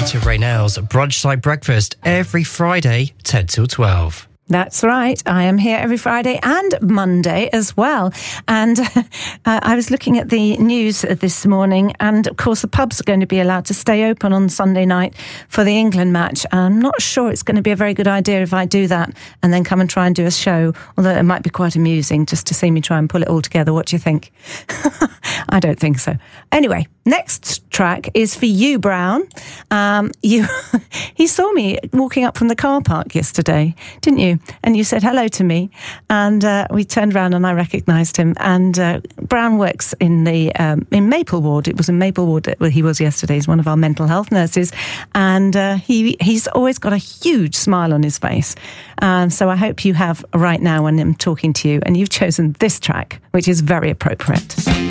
to Raynell's Brunchside Breakfast every Friday, 10 till 12. That's right. I am here every Friday and Monday as well. And I was looking at the news this morning, and of course the pubs are going to be allowed to stay open on Sunday night for the England match. I'm not sure it's going to be a very good idea if I do that and then come and try and do a show, although it might be quite amusing just to see me try and pull it all together. What do you think? I don't think so. Anyway, next track is for you, Brown. He saw me walking up from the car park yesterday, didn't you? And you said hello to me, and we turned around and I recognised him. And Brown works in the in Maple Ward. It was in Maple Ward that he was yesterday. He's one of our mental health nurses, and he's always got a huge smile on his face. So I hope you have right now when I'm talking to you, and you've chosen this track, which is very appropriate.